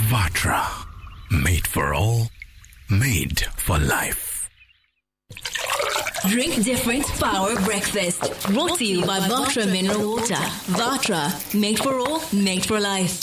Vatra. Made for all, made for life. Drink different power breakfast. Brought to you by Vatra Mineral Water. Vatra, made for all, made for life.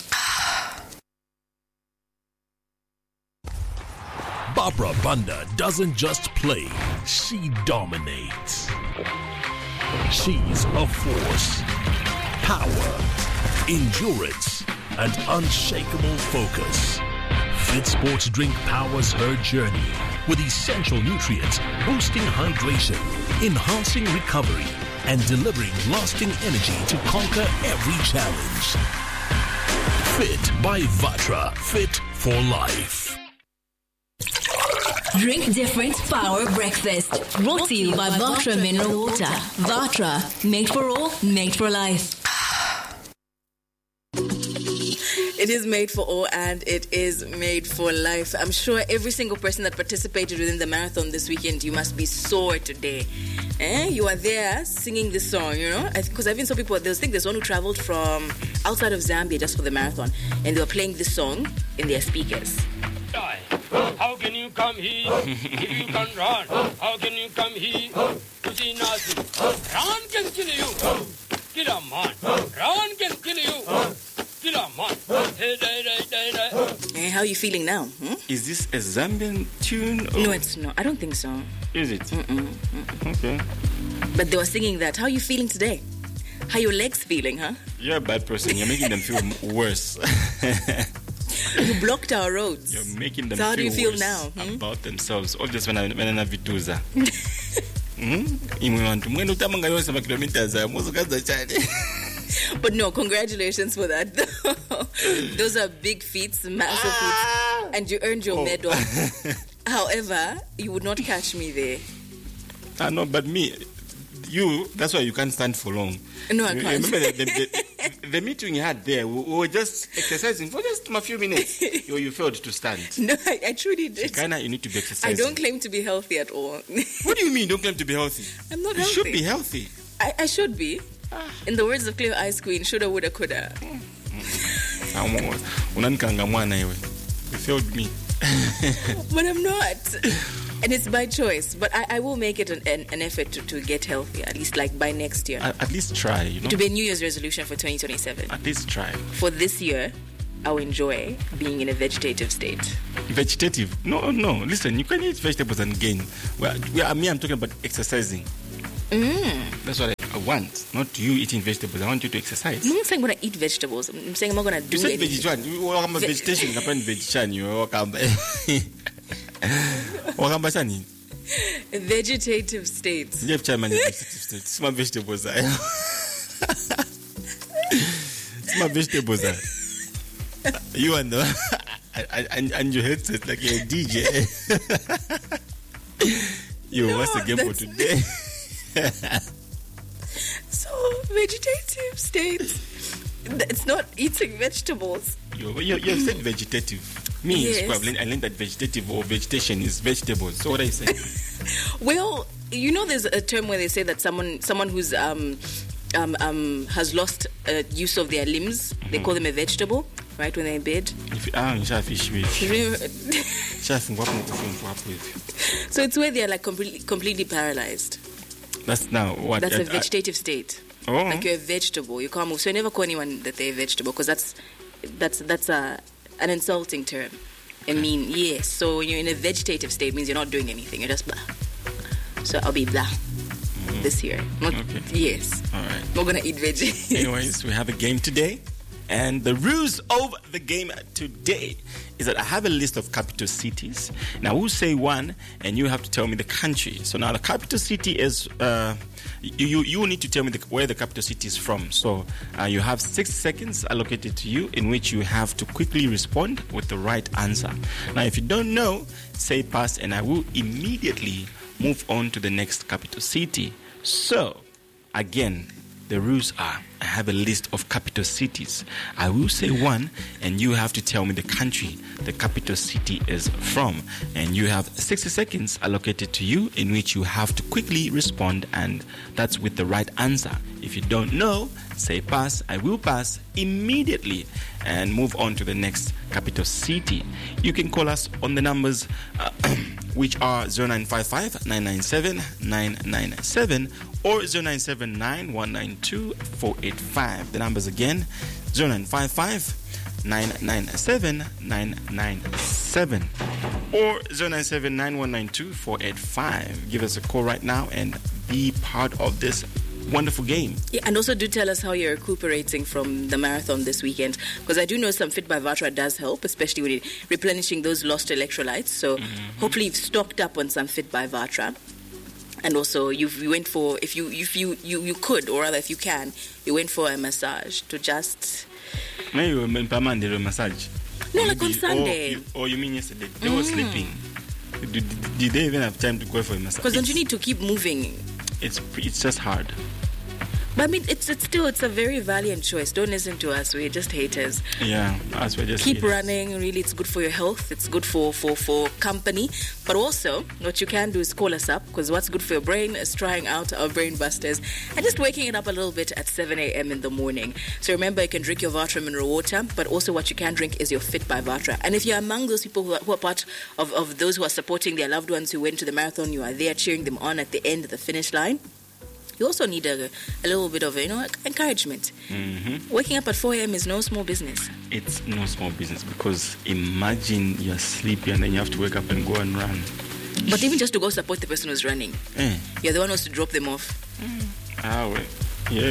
Barbara Banda doesn't just play, she dominates. She's a force, power, endurance, and unshakable focus. Fit Sports Drink powers her journey with essential nutrients, boosting hydration, enhancing recovery, and delivering lasting energy to conquer every challenge. Fit by Vatra, fit for life. Drink different power breakfast. Brought to you by Vatra Mineral Water. Vatra, made for all, made for life. It is made for all and it is made for life. I'm sure every single person that participated within the marathon this weekend, you must be sore today. You are there singing this song, you know? Because I even saw people, there's one who traveled from outside of Zambia just for the marathon, and they were playing this song in their speakers. How can you come here if you can run? How can you come here to see nothing? Run can kill you. Kill a man. Run can kill you. Kill a man. How are you feeling now? Is this a Zambian tune? Or? No, it's not. I don't think so. Is it? Okay. But they were singing that. How are you feeling today? How are your legs feeling, huh? You're a bad person. You're making them feel worse. You blocked our roads. You're making them so how feel do you feel worse now? about themselves. All just when I vituza. But no, congratulations for that. Those are big feats, massive feats, and you earned your medal. However, you would not catch me there. No, but that's why you can't stand for long. No, I can't. Remember the meeting you had there, we were just exercising for just a few minutes. You failed to stand. No, I truly did. Shikana, you need to be exercising. I don't claim to be healthy at all. What do you mean you don't claim to be healthy? I'm not healthy. You should be healthy. I should be. In the words of Clear Ice Queen, shoulda, woulda, coulda. You failed me. But I'm not. And it's by choice. But I will make it an effort to get healthy, at least like by next year. At least try, you know. To be a New Year's resolution for 2027. At least try. For this year, I'll enjoy being in a vegetative state. Vegetative? No. Listen, you can eat vegetables and gain. I'm talking about exercising. That's what I want. Not you eating vegetables. I want you to exercise. I'm not saying I'm going to eat vegetables. I'm saying I'm not going to do it. You said vegetarian. You are vegetarian. You are vegetarian. You are vegetative states. You have vegetative states. Some vegetables. Some vegetables. You and your headset like a DJ. What's the game for today? So vegetative states. It's not eating vegetables. You have said vegetative. Yes. I learned that vegetative or vegetation is vegetables. So what are you saying? Well, you know, there's a term where they say that someone who's has lost use of their limbs, they call them a vegetable, right, when they're in bed. So it's where they're like completely paralyzed. That's now what? That's a vegetative state. Oh. Like you're a vegetable. You can't move. So I never call anyone that they're a vegetable because that's an insulting term. I mean, yes. So when you're in a vegetative state, it means you're not doing anything. You're just blah. So I'll be blah this year. Yes. All right. Not going to eat veggies. Anyways, we have a game today. And the rules of the game today is that I have a list of capital cities. Now, we'll say one, and you have to tell me the country. So now the capital city is, you need to tell me where the capital city is from. So you have 6 seconds allocated to you in which you have to quickly respond with the right answer. Now, if you don't know, say pass, and I will immediately move on to the next capital city. So, again, the rules are, I have a list of capital cities. I will say one, and you have to tell me the country the capital city is from. And you have 60 seconds allocated to you in which you have to quickly respond, and that's with the right answer. If you don't know, say pass. I will pass immediately and move on to the next capital city. You can call us on the numbers which are 0955 997 997 or 0979 192 485. The numbers again, 0955 997 997 or 0979 192 485. Give us a call right now and be part of this wonderful game. Yeah, and also do tell us how you're recuperating from the marathon this weekend, because I do know some Fit by Vatra does help, especially when replenishing those lost electrolytes. So hopefully you've stocked up on some Fit by Vatra. And also you went for, if you could, or rather if you can, you went for a massage to just... No, you were in massage. No, like on Sunday. Or you mean yesterday? They were sleeping. Did they even have time to go for a massage? Because don't you need to keep moving? It's just hard. But I mean, it's a very valiant choice. Don't listen to us. We're just haters. Yeah, us we're just keep haters. running. Really, it's good for your health. It's good for company. But also, what you can do is call us up, because what's good for your brain is trying out our Brain Busters and just waking it up a little bit at 7 a.m. in the morning. So remember, you can drink your Vatra mineral water, but also what you can drink is your Fit by Vatra. And if you're among those people who are part of those who are supporting their loved ones who went to the marathon, you are there cheering them on at the end of the finish line. You also need a little bit of, encouragement. Waking up at 4 a.m. is no small business. It's no small business, because imagine you're sleepy and then you have to wake up and go and run. But even just to go support the person who's running, you're the one who has to drop them off. Well. Yeah,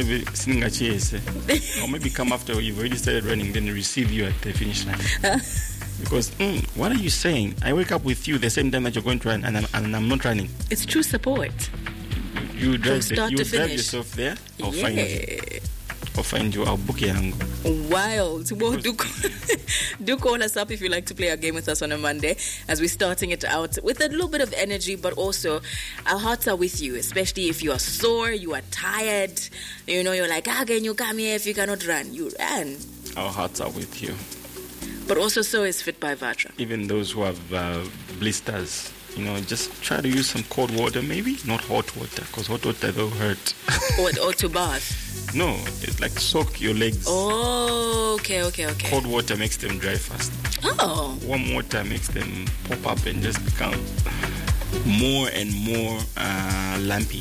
or maybe come after you've already started running, then receive you at the finish line. Because, what are you saying? I wake up with you the same time that you're going to run, and I'm not running. It's true support. You drive yourself there, I'll find you, I'll book you. Wild. Well, do call us up if you like to play a game with us on a Monday, as we're starting it out with a little bit of energy, but also our hearts are with you, especially if you are sore, you are tired, you're like, how can you come here if you cannot run? You ran. Our hearts are with you. But also so is Fit by Vatra. Even those who have blisters, just try to use some cold water, maybe not hot water, because hot water will hurt. Or to bath? No, it's like soak your legs. Oh, okay. Cold water makes them dry fast. Oh. Warm water makes them pop up and just become more and more lumpy.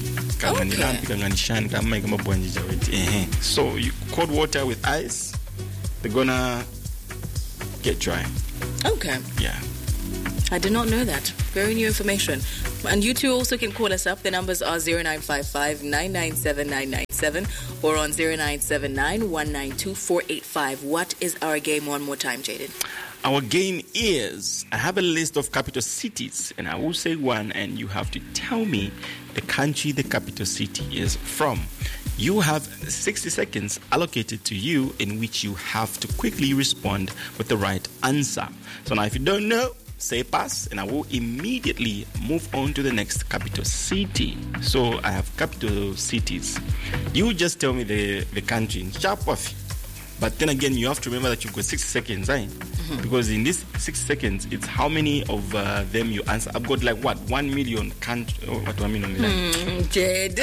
So cold water with ice, they're gonna get dry. Okay. Yeah. I did not know that. Very new information. And you too also can call us up. The numbers are 0955 997 997 or on 0979 192 485. What is our game one more time, Jaden? Our game is, I have a list of capital cities, and I will say one, and you have to tell me the country the capital city is from. You have 60 seconds allocated to you in which you have to quickly respond with the right answer. So now if you don't know, say pass, and I will immediately move on to the next capital city. So I have capital cities. You just tell me the country in sharp off. But then again, you have to remember that you've got 60 seconds, right? Because in this 60 seconds, it's how many of them you answer. I've got like what? 1 million country. Oh, what do I mean? Jed.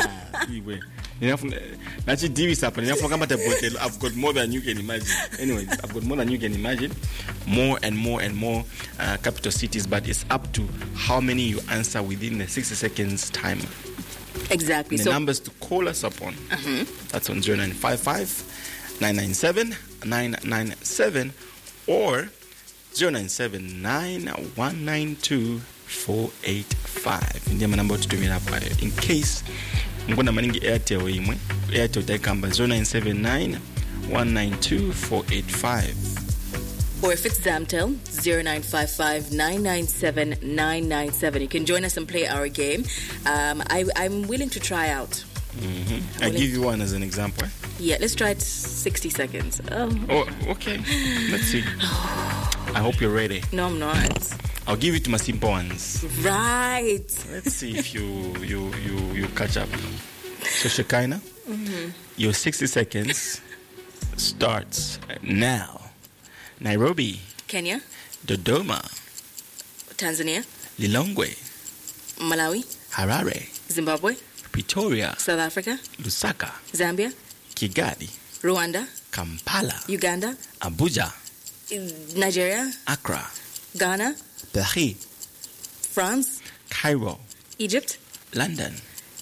I've got more than you can imagine. Anyway, I've got more than you can imagine. More and more and more capital cities, but it's up to how many you answer within the 60 seconds timer. Exactly. The numbers to call us up on. That's on 0955 997 997 or 0979 192 485. Ndiye manamba otutumira pale. In case ngona maningi Airtel taikamba 0979 192 485. Or if it's Zamtel, 0955 997 997. You can join us and play our game. I'm willing to try out. I give you one as an example. Yeah, let's try it 60 seconds. Oh, okay. Let's see. I hope you're ready. No, I'm not. I'll give it to my simple ones. Right. Let's see if you catch up. So Shekinah. Your 60 seconds starts now. Nairobi, Kenya, Dodoma, Tanzania, Lilongwe, Malawi, Harare, Zimbabwe, Pretoria, South Africa, Lusaka, Zambia, Kigali, Rwanda, Kampala, Uganda, Abuja, Nigeria, Accra, Ghana, Paris, France, Cairo, Egypt, London,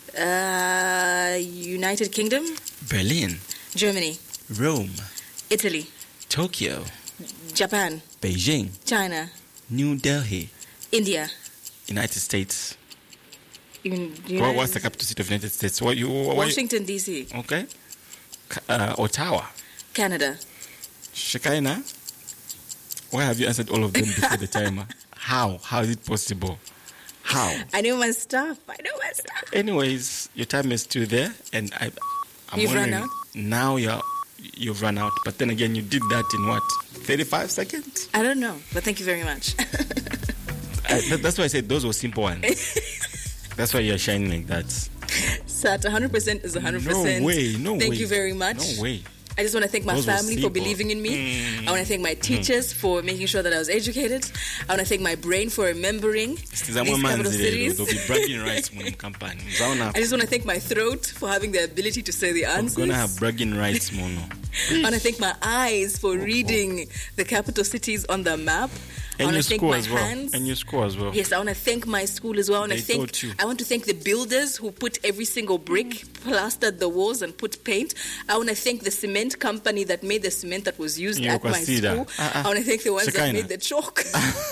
United Kingdom, Berlin, Germany, Rome, Italy, Tokyo, Japan, Beijing, China, New Delhi, India. United States. United What's the capital city of United States? Washington, D.C. Okay. Ottawa. Canada. Shekinah. Why have you answered all of them before the timer? How? How is it possible? How? I know my stuff. Anyways, your time is still there, and I'm You've run wondering, out? Now you've run out. But then again, you did that in what? 35 seconds? I don't know, but thank you very much. That's why I said those were simple ones. That's why you're shining like that. Sat 100% is 100%. No way. Thank you very much. No way. I just want to thank my Those were family for simple. believing in me. I want to thank my teachers for making sure that I was educated. I want to thank my brain for remembering these capital cities. They'll be bragging rights when company. I just want to thank my throat for having the ability to say the answers. I'm gonna have bragging rights, mono. I want to thank my eyes for reading the capital cities on the map. I And want your to thank school my as well. hands. And your school as well. Yes, I want to thank my school as well. They taught you. I want to thank the builders who put every single brick, plastered the walls, and put paint. I want to thank the cement company that made the cement that was used at my school. I want to thank the ones that Shekinah. made the chalk.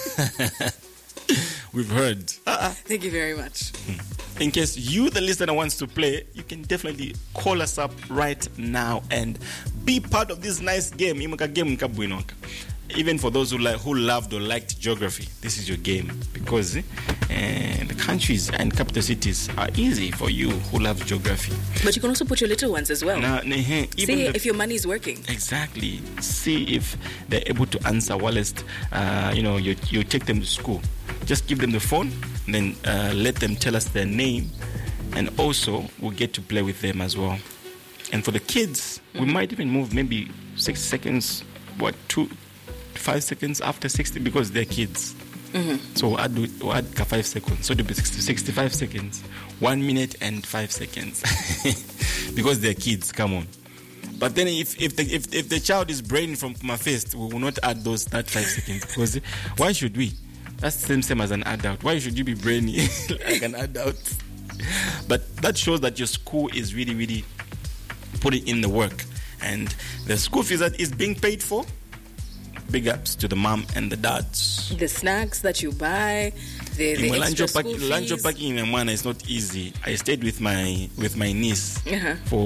We've heard. Thank you very much. In case you, the listener, wants to play, you can definitely call us up right now and be part of this nice game. Even for those who loved or liked geography, this is your game, because the countries and capital cities are easy for you who love geography. But you can also put your little ones as well. Even See if your money is working. Exactly. See if they're able to answer whilst you take them to school. Just give them the phone, and then let them tell us their name, and also we'll get to play with them as well. And for the kids, we might even move maybe 6 seconds, 5 seconds after 60, because they're kids. So we'll add 5 seconds. So it'll be 65 seconds, 1 minute and 5 seconds, because they're kids. Come on. But then if the child is brain from Kumafest, we will not add that 5 seconds, because why should we? That's the same as an adult. Why should you be brainy like an adult? But that shows that your school is really, really putting in the work, and the school fees that is being paid for. Big ups to the mom and the dads. The snacks that you buy, the extra school fees. Lunch packing in Mwana is not easy. I stayed with my niece for